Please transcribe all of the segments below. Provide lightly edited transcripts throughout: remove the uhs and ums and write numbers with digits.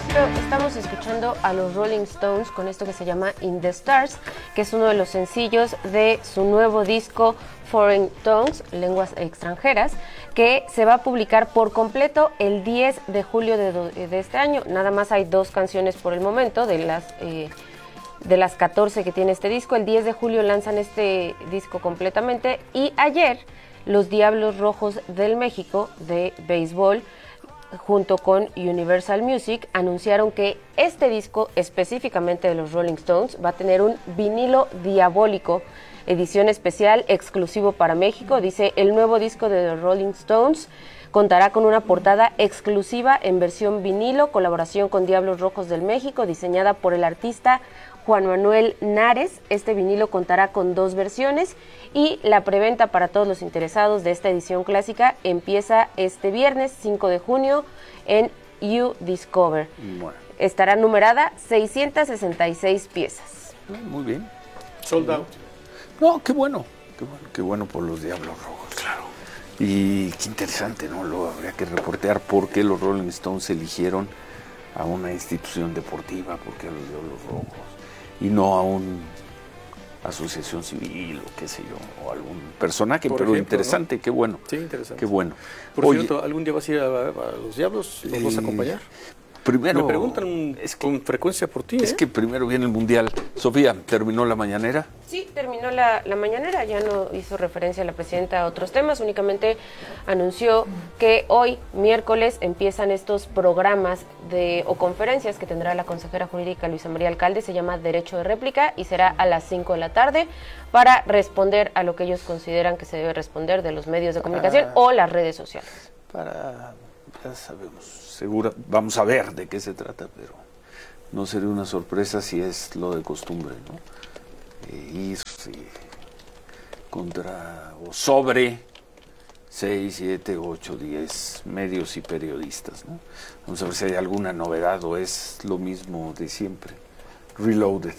Estamos escuchando a los Rolling Stones con esto que se llama In the Stars, que es uno de los sencillos de su nuevo disco Foreign Tongues, lenguas extranjeras, que se va a publicar por completo el 10 de julio de este año. Nada más hay 2 canciones por el momento de las 14 que tiene este disco. El 10 de julio lanzan este disco completamente y ayer los Diablos Rojos del México de béisbol junto con Universal Music anunciaron que este disco específicamente de los Rolling Stones va a tener un vinilo diabólico, edición especial exclusivo para México. Dice, el nuevo disco de los Rolling Stones contará con una portada exclusiva en versión vinilo, colaboración con Diablos Rojos del México, diseñada por el artista Juan Manuel Nares. Este vinilo contará con 2 versiones y la preventa para todos los interesados de esta edición clásica empieza este viernes 5 de junio en You Discover. Bueno. Estará numerada 666 piezas. Muy bien. Sold out. No, qué bueno por los Diablos Rojos. Claro. Y qué interesante, ¿no? Lo habría que reportear por qué los Rolling Stones eligieron a una institución deportiva, por qué a los Diablos Rojos, y no a una asociación civil o qué sé yo, o algún personaje, por pero ejemplo, interesante, ¿no? Qué bueno. Sí, interesante. Qué bueno. Por cierto, ¿algún día vas a ir a los Diablos? ¿Los vas a acompañar? Primero, me preguntan con frecuencia por ti. Es que primero viene el Mundial. Sofía, ¿terminó la mañanera? Sí, terminó la mañanera, ya no hizo referencia la presidenta a otros temas, únicamente anunció que hoy, miércoles, empiezan estos programas o conferencias que tendrá la consejera jurídica Luisa María Alcalde, se llama Derecho de Réplica y será a las 5 de la tarde para responder a lo que ellos consideran que se debe responder de los medios de comunicación o las redes sociales. Ya sabemos, seguro, vamos a ver de qué se trata, pero no sería una sorpresa si es lo de costumbre, ¿no? Ir contra o sobre 6, 7, 8, 10 medios y periodistas, ¿no? Vamos a ver si hay alguna novedad o es lo mismo de siempre. Reloaded.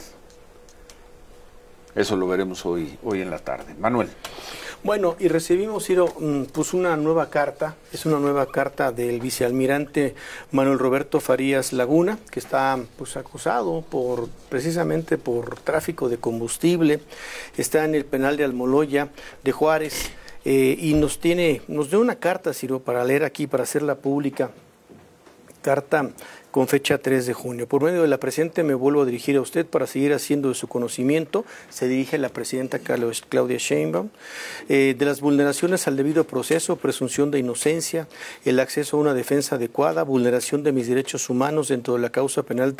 Eso lo veremos hoy en la tarde. Manuel. Bueno, y recibimos, Ciro, pues una nueva carta, es una nueva carta del vicealmirante Manuel Roberto Farías Laguna, que está pues acusado precisamente por tráfico de combustible, está en el penal de Almoloya de Juárez, y nos dio una carta, Ciro, para leer aquí, para hacerla pública, carta con fecha 3 de junio. Por medio de la presente me vuelvo a dirigir a usted para seguir haciendo de su conocimiento, se dirige la presidenta Claudia Sheinbaum, de las vulneraciones al debido proceso, presunción de inocencia, el acceso a una defensa adecuada, vulneración de mis derechos humanos dentro de la causa penal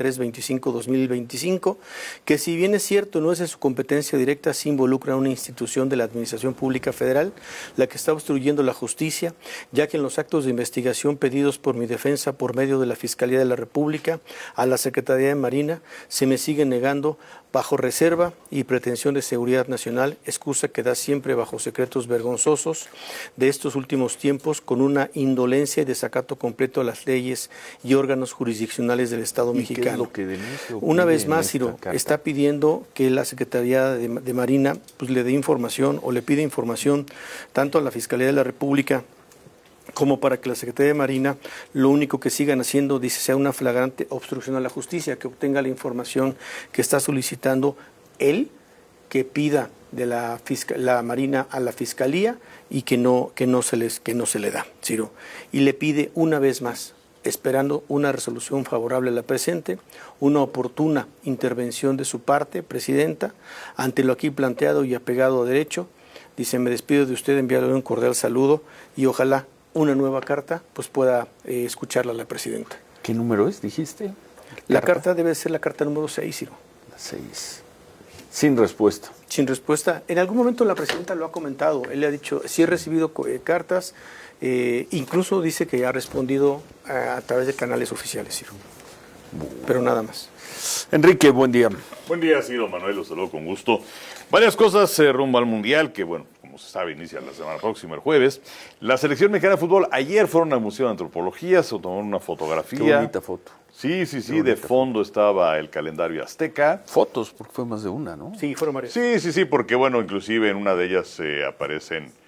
325-2025, que si bien es cierto no es de su competencia directa, sí involucra a una institución de la Administración Pública Federal, la que está obstruyendo la justicia, ya que en los actos de investigación pedidos por mi defensa por medio de la Fiscalía de la República a la Secretaría de Marina se me sigue negando bajo reserva y pretensión de seguridad nacional, excusa que da siempre bajo secretos vergonzosos de estos últimos tiempos con una indolencia y desacato completo a las leyes y órganos jurisdiccionales del Estado mexicano. ¿Qué es lo que denuncia? Una vez más, Ciro, está pidiendo que la Secretaría de Marina pues, le dé información o le pide información tanto a la Fiscalía de la República como para que la Secretaría de Marina lo único que sigan haciendo, dice, sea una flagrante obstrucción a la justicia, que obtenga la información que está solicitando él, que pida de la Marina a la Fiscalía y que no se le da, Ciro. Y le pide una vez más, esperando una resolución favorable a la presente, una oportuna intervención de su parte, Presidenta, ante lo aquí planteado y apegado a derecho. Dice, me despido de usted, enviarle un cordial saludo y ojalá una nueva carta pues pueda escucharla la Presidenta. ¿Qué número es, dijiste? La carta debe ser la carta número 6, Ciro. La 6. Sin respuesta. Sin respuesta. En algún momento la Presidenta lo ha comentado. Él le ha dicho, sí he recibido cartas, incluso dice que ha respondido a través de canales oficiales, Ciro. Pero nada más. Enrique, buen día. Buen día, Ciro, Manuel, los saludo con gusto. Varias cosas rumbo al Mundial, que bueno, como se sabe, inicia la semana próxima, el jueves. La selección mexicana de fútbol, ayer fueron al Museo de Antropología, se tomaron una fotografía. Qué bonita foto. Sí, de fondo estaba el calendario azteca. Fotos, porque fue más de una, ¿no? Sí, fueron varias. Sí, porque bueno, inclusive en una de ellas aparecen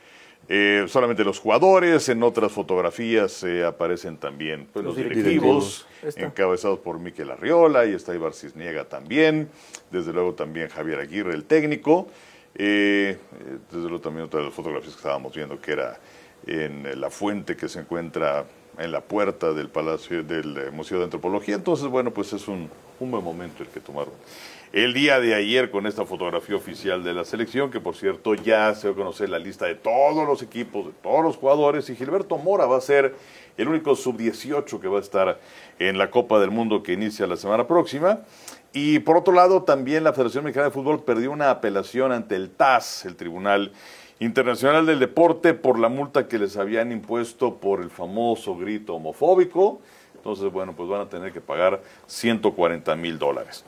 solamente los jugadores. En otras fotografías aparecen también pues, los directivos, encabezados por Mikel Arriola, y está Ibar Cisniega también, desde luego también Javier Aguirre, el técnico, desde luego también otra de las fotografías que estábamos viendo, que era en la fuente que se encuentra en la puerta del Palacio del Museo de Antropología. Entonces, bueno, pues es un buen momento el que tomaron el día de ayer con esta fotografía oficial de la selección, que por cierto ya se va a conocer la lista de todos los equipos, de todos los jugadores, y Gilberto Mora va a ser el único sub-18 que va a estar en la Copa del Mundo que inicia la semana próxima. Y por otro lado, también la Federación Mexicana de Fútbol perdió una apelación ante el TAS, el Tribunal Internacional del Deporte, por la multa que les habían impuesto por el famoso grito homofóbico. Entonces, bueno, pues van a tener que pagar $140,000.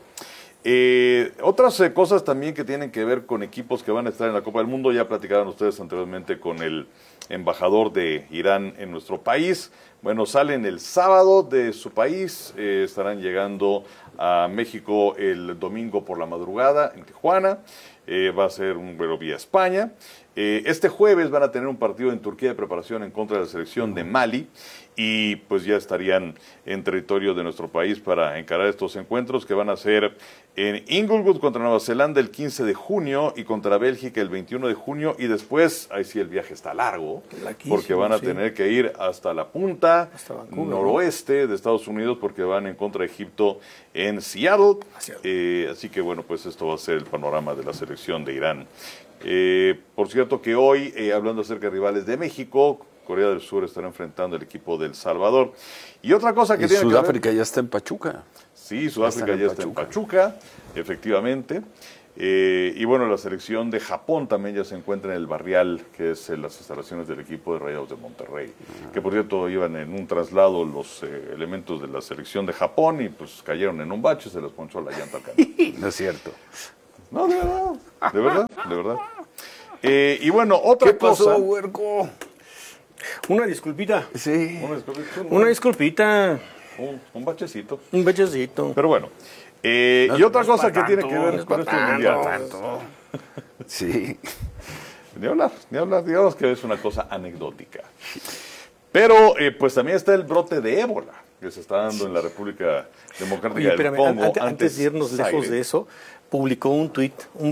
Otras cosas también que tienen que ver con equipos que van a estar en la Copa del Mundo. Ya platicaron ustedes anteriormente con el embajador de Irán en nuestro país. Bueno, salen el sábado de su país, estarán llegando a México el domingo por la madrugada en Tijuana. Va a ser un vuelo vía España. Este jueves van a tener un partido en Turquía de preparación en contra de la selección de Mali, y pues ya estarían en territorio de nuestro país para encarar estos encuentros, que van a ser en Inglewood contra Nueva Zelanda el 15 de junio y contra Bélgica el 21 de junio, y después, ahí sí el viaje está largo, porque van a tener que ir hasta la punta noroeste de Estados Unidos, porque van en contra de Egipto en Seattle. Así que bueno, pues esto va a ser el panorama de la selección de Irán. Por cierto que hoy, hablando acerca de rivales de México, Corea del Sur estará enfrentando al equipo de El Salvador. Y otra cosa que tiene Sudáfrica que ver, ya está en Pachuca. Sí, Sudáfrica ya está en Pachuca, efectivamente. Y bueno, la selección de Japón también ya se encuentra en el Barrial, que es las instalaciones del equipo de Rayados de Monterrey. Que por cierto iban en un traslado los elementos de la selección de Japón y pues cayeron en un bache, se les ponchó la llanta al camión. No es cierto. No, de verdad, de verdad. Y bueno, otra cosa. ¿Qué pasó, huerco? Una disculpita. Sí. Una disculpita. Un bachecito. Un bachecito. Pero bueno. Y otra cosa que tiene que ver con este mundial. Sí. Ni hablar, digamos que es una cosa anecdótica. Pero pues también está el brote de ébola que se está dando en la República Democrática del Congo. Antes de irnos lejos de eso, publicó un tuit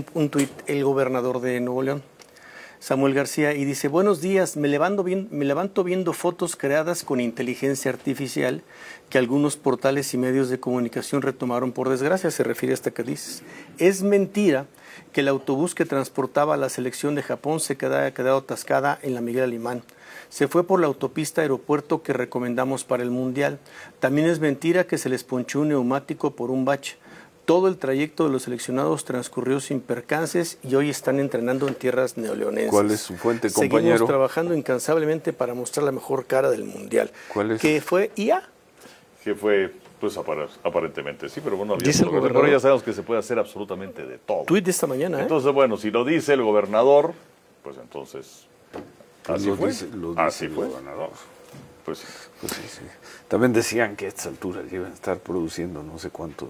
el gobernador de Nuevo León, Samuel García, y dice: buenos días, me levanto viendo fotos creadas con inteligencia artificial que algunos portales y medios de comunicación retomaron por desgracia. Se refiere a esta que dices. Es mentira que el autobús que transportaba a la selección de Japón se haya quedado atascada en la Miguel Alemán. Se fue por la autopista aeropuerto que recomendamos para el Mundial. También es mentira que se les ponchó un neumático por un bache. Todo el trayecto de los seleccionados transcurrió sin percances y hoy están entrenando en tierras neoleonenses. ¿Cuál es su fuente, compañero? Seguimos trabajando incansablemente para mostrar la mejor cara del Mundial. ¿Cuál es? ¿Qué fue IA? Que fue, pues aparentemente sí, pero bueno, dice el gobernador. pero ya sabemos que se puede hacer absolutamente de todo. Tuit de esta mañana, Entonces, bueno, si lo dice el gobernador, pues entonces así Lo fue. dice Así el fue. gobernador. Pues sí. Pues sí. También decían que a estas alturas iban a estar produciendo no sé cuántos.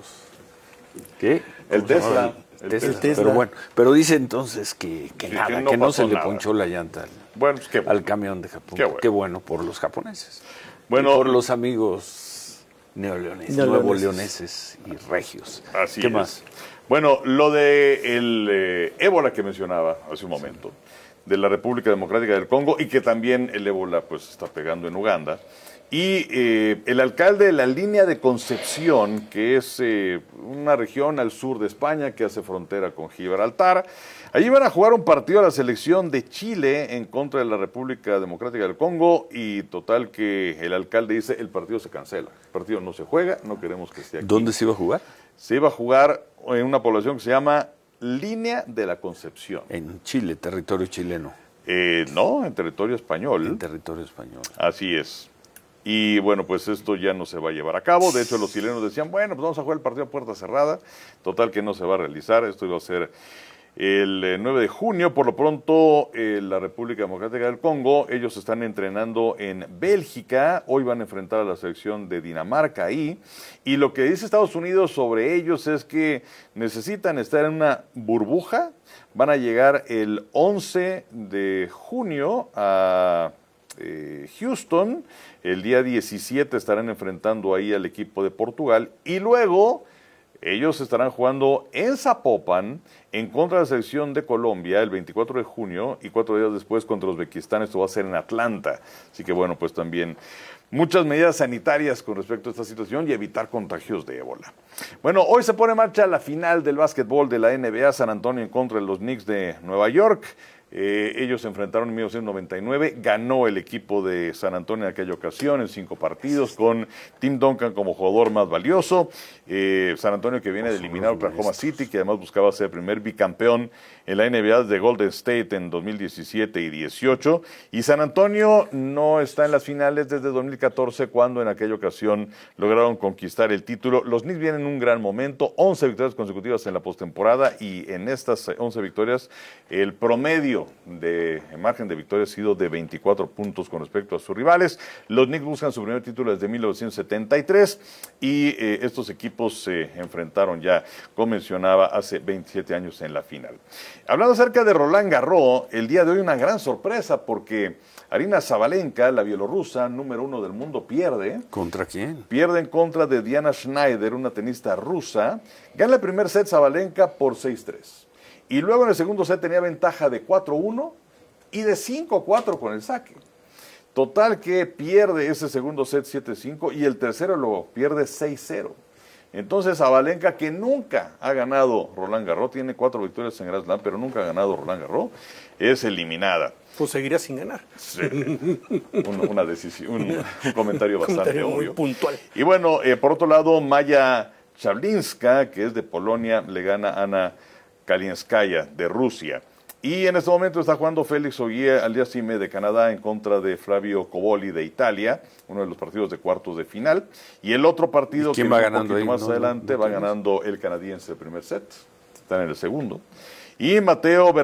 ¿Qué? El Tesla. El Tesla. Pero bueno, pero dice entonces que no se le ponchó la llanta bueno, pues qué bueno. al camión de Japón. Qué bueno por los japoneses. Bueno, y por los amigos neoleoneses, nuevo leoneses y regios. Así ¿Qué es. más? Bueno, lo de el ébola que mencionaba hace un momento, de la República Democrática del Congo, y que también el ébola pues está pegando en Uganda. Y el alcalde de la Línea de Concepción, que es una región al sur de España que hace frontera con Gibraltar, allí van a jugar un partido a la selección de Chile en contra de la República Democrática del Congo, y total que el alcalde dice: el partido se cancela, el partido no se juega, no queremos que esté aquí. ¿Dónde se iba a jugar? Se iba a jugar en una población que se llama Línea de la Concepción. En Chile, territorio chileno. No, en territorio español. En territorio español. Así es. Y bueno, pues esto ya no se va a llevar a cabo. De hecho, los chilenos decían: bueno, pues vamos a jugar el partido a puerta cerrada. Total que no se va a realizar. Esto iba a ser el 9 de junio. Por lo pronto, la República Democrática del Congo, ellos están entrenando en Bélgica. Hoy van a enfrentar a la selección de Dinamarca ahí. Y lo que dice Estados Unidos sobre ellos es que necesitan estar en una burbuja. Van a llegar el 11 de junio a Houston. El día 17 estarán enfrentando ahí al equipo de Portugal. Y luego ellos estarán jugando en Zapopan en contra de la selección de Colombia el 24 de junio y 4 días después contra Uzbekistán. Esto va a ser en Atlanta. Así que bueno, pues también muchas medidas sanitarias con respecto a esta situación y evitar contagios de ébola. Bueno, hoy se pone en marcha la final del básquetbol de la NBA, San Antonio en contra de los Knicks de Nueva York. Ellos se enfrentaron en 1999, ganó el equipo de San Antonio en aquella ocasión en 5 partidos con Tim Duncan como jugador más valioso. San Antonio que viene de eliminar a Oklahoma City, que además buscaba ser el primer bicampeón en la NBA de Golden State en 2017 y 18. Y San Antonio no está en las finales desde 2014, cuando en aquella ocasión lograron conquistar el título. Los Knicks vienen en un gran momento, 11 victorias consecutivas en la postemporada, y en estas 11 victorias el promedio de margen de victoria ha sido de 24 puntos con respecto a sus rivales. Los Knicks buscan su primer título desde 1973 y estos equipos se enfrentaron ya, como mencionaba, hace 27 años en la final. Hablando acerca de Roland Garros, el día de hoy una gran sorpresa porque Aryna Sabalenka, la bielorrusa, número 1 del mundo, pierde. ¿Contra quién? Pierde en contra de Diana Schneider, una tenista rusa. Gana el primer set Sabalenka por 6-3. Y luego en el segundo set tenía ventaja de 4-1 y de 5-4 con el saque. Total que pierde ese segundo set 7-5 y el tercero lo pierde 6-0. Entonces Sabalenka, que nunca ha ganado Roland Garros, tiene 4 victorias en Grand Slam, pero nunca ha ganado Roland Garros, es eliminada. Pues seguirá sin ganar. Sí. Una decisión, un comentario bastante obvio. Muy puntual. Y bueno, por otro lado, Maya Chablinska, que es de Polonia, le gana a Ana Kalinskaya de Rusia. Y en este momento está jugando Félix Auger-Aliassime de Canadá en contra de Flavio Cobolli de Italia, uno de los partidos de cuartos de final. Y el otro partido que va ganando ahí, más adelante va ganando el canadiense el primer set, está en el segundo. Y Mateo